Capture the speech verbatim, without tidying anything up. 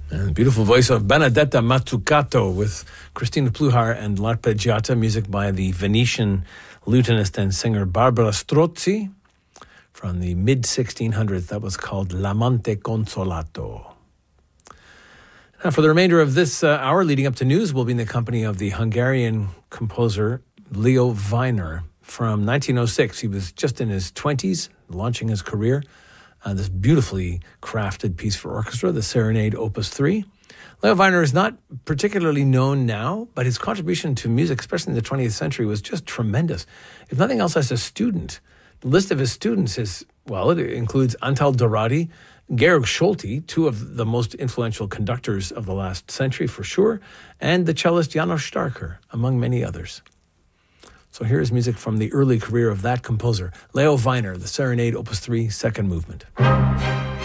And beautiful voice of Benedetta Mazzucato with Cristina Pluhar and L'Arpeggiata, music by the Venetian lutenist and singer Barbara Strozzi from the mid sixteen hundreds. That was called L'Amante Consolato. Now, for the remainder of this uh, hour leading up to news, we'll be in the company of the Hungarian composer Leo Weiner. From nineteen oh six, he was just in his twenties, launching his career. Uh, this beautifully crafted piece for orchestra, the Serenade Opus three. Leo Weiner is not particularly known now, but his contribution to music, especially in the twentieth century, was just tremendous. If nothing else, as a student, the list of his students is, well, it includes Antal Dorati, Georg Scholti, two of the most influential conductors of the last century for sure, and the cellist János Starker, among many others. So here is music from the early career of that composer, Leo Weiner, the Serenade Opus three, second movement.